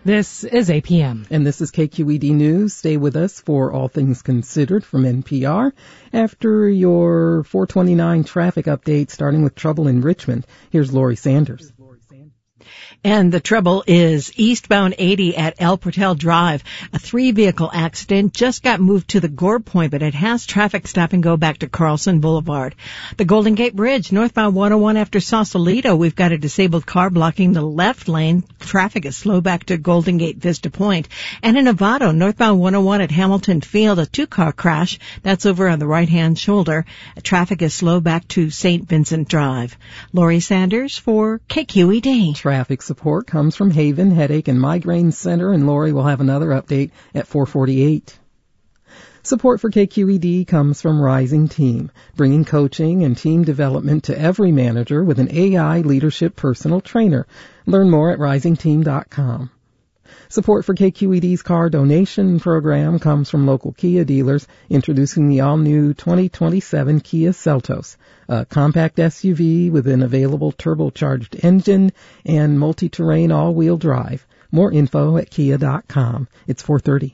This is APM. And this is KQED News. Stay with us for All Things Considered from NPR. After your 429 traffic update, starting with trouble in Richmond, here's Lori Sanders. And the trouble is eastbound 80 at El Portal Drive. A 3-vehicle accident just got moved to the Gore Point, but it has traffic stop and go back to Carlson Boulevard. The Golden Gate Bridge, northbound 101 after Sausalito, we've got a disabled car blocking the left lane. Traffic is slow back to Golden Gate Vista Point. And in Novato, northbound 101 at Hamilton Field, a 2-car crash. That's over on the right-hand shoulder. Traffic is slow back to St. Vincent Drive. Lori Sanders for KQED. Traffic support comes from Haven Headache and Migraine Center, and Lori will have another update at 4:48. Support for KQED comes from Rising Team, bringing coaching and team development to every manager with an AI leadership personal trainer. Learn more at risingteam.com. Support for KQED's car donation program comes from local Kia dealers introducing the all-new 2027 Kia Seltos, a compact SUV with an available turbocharged engine and multi-terrain all-wheel drive. More info at kia.com. It's 4:30.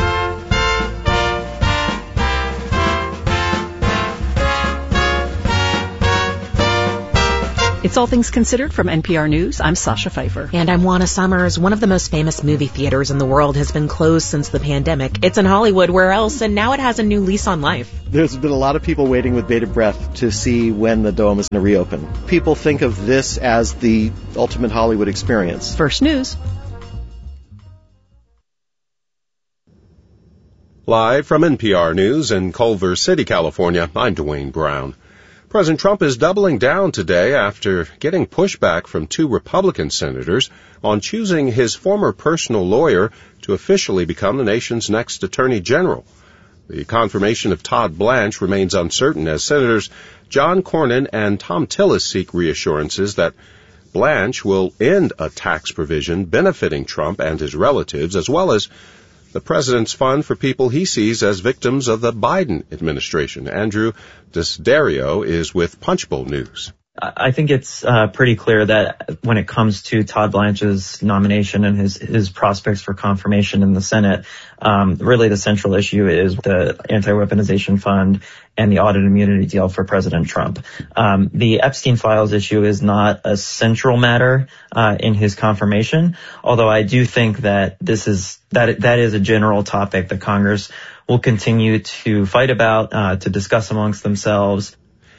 It's All Things Considered from NPR News. I'm Sasha Pfeiffer. And I'm Juana Summers. One of the most famous movie theaters in the world has been closed since the pandemic. It's in Hollywood. Where else? And now it has a new lease on life. There's been a lot of people waiting with bated breath to see when the Dome is going to reopen. People think of this as the ultimate Hollywood experience. First News. Live from NPR News in Culver City, California, I'm Dwayne Brown. President Trump is doubling down today after getting pushback from 2 Republican senators on choosing his former personal lawyer to officially become the nation's next attorney general. The confirmation of Todd Blanche remains uncertain as Senators John Cornyn and Thom Tillis seek reassurances that Blanche will end a tax provision benefiting Trump and his relatives, as well as the president's fund for people he sees as victims of the Biden administration. Andrew Desiderio is with Punchbowl News. I think it's pretty clear that when it comes to Todd Blanche's nomination and his prospects for confirmation in the Senate, really the central issue is the anti-weaponization fund and the audit immunity deal for President Trump. The Epstein files issue is not a central matter in his confirmation, although I do think that that is a general topic that Congress will continue to fight about, to discuss amongst themselves.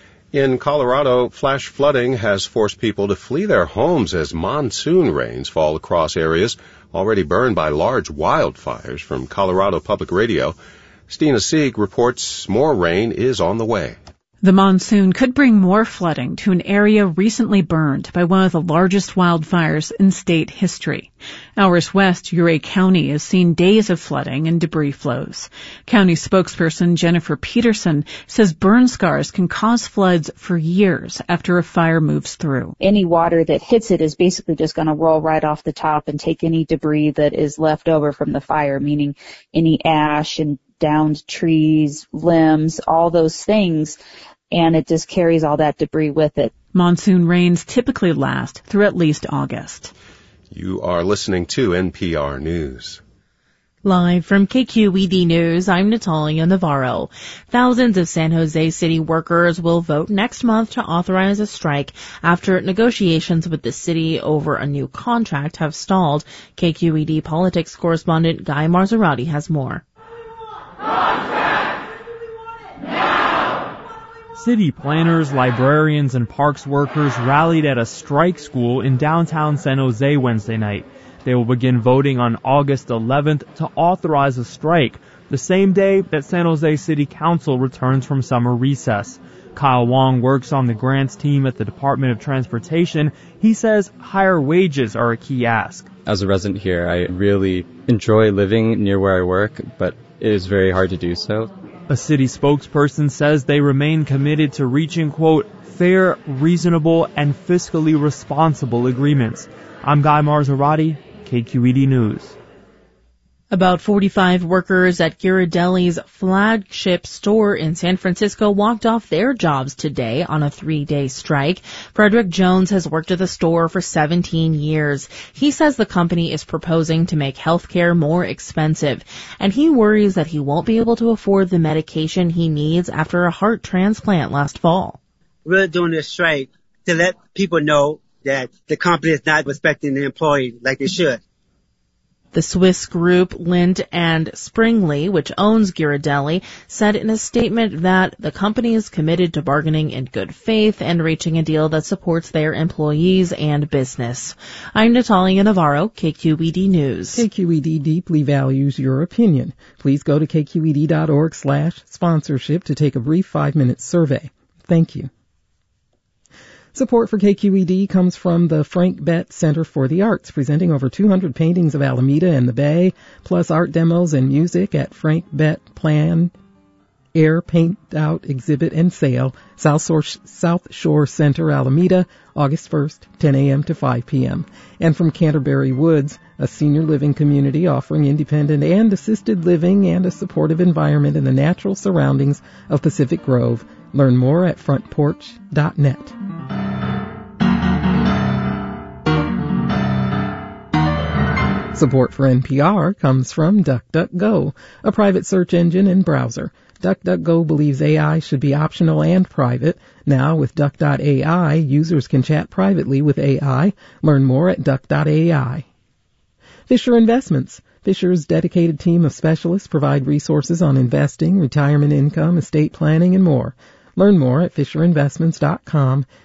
In Colorado, flash flooding has forced people to flee their homes as monsoon rains fall across areas already burned by large wildfires. From Colorado Public Radio, Stina Sieg reports more rain is on the way. The monsoon could bring more flooding to an area recently burned by one of the largest wildfires in state history. Hours west, Ouray County has seen days of flooding and debris flows. County spokesperson Jennifer Peterson says burn scars can cause floods for years after a fire moves through. Any water that hits it is basically just going to roll right off the top and take any debris that is left over from the fire, meaning any ash and downed trees, limbs, all those things. And it just carries all that debris with it. Monsoon rains typically last through at least August. You are listening to NPR News. Live from KQED News, I'm Natalia Navarro. Thousands of San Jose city workers will vote next month to authorize a strike after negotiations with the city over a new contract have stalled. KQED politics correspondent Guy Marzorati has more. City planners, librarians, and parks workers rallied at a strike school in downtown San Jose Wednesday night. They will begin voting on August 11th to authorize a strike, the same day that San Jose City Council returns from summer recess. Kyle Wong works on the grants team at the Department of Transportation. He says higher wages are a key ask. As a resident here, I really enjoy living near where I work, but it is very hard to do so. A city spokesperson says they remain committed to reaching, quote, fair, reasonable, and fiscally responsible agreements. I'm Guy Marzorati, KQED News. About 45 workers at Ghirardelli's flagship store in San Francisco walked off their jobs today on a 3-day strike. Frederick Jones has worked at the store for 17 years. He says the company is proposing to make healthcare more expensive, and he worries that he won't be able to afford the medication he needs after a heart transplant last fall. We're doing this strike to let people know that the company is not respecting the employee like they should. The Swiss group Lindt and Sprüngli, which owns Ghirardelli, said in a statement that the company is committed to bargaining in good faith and reaching a deal that supports their employees and business. I'm Natalia Navarro, KQED News. KQED deeply values your opinion. Please go to kqed.org/sponsorship to take a brief 5-minute survey. Thank you. Support for KQED comes from the Frank Bett Center for the Arts, presenting over 200 paintings of Alameda and the Bay, plus art demos and music at Frank Bett Plan Air Paint Out Exhibit and Sale, South Shore Center, Alameda, August 1st, 10 a.m. to 5 p.m. And from Canterbury Woods, a senior living community offering independent and assisted living and a supportive environment in the natural surroundings of Pacific Grove. Learn more at frontporch.net. Support for NPR comes from DuckDuckGo, a private search engine and browser. DuckDuckGo believes AI should be optional and private. Now, with Duck.ai, users can chat privately with AI. Learn more at Duck.ai. Fisher Investments. Fisher's dedicated team of specialists provide resources on investing, retirement income, estate planning, and more. Learn more at FisherInvestments.com.